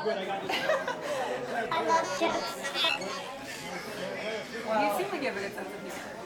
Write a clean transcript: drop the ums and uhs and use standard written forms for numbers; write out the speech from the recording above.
I love chips. You seem like you have a good sense of humor.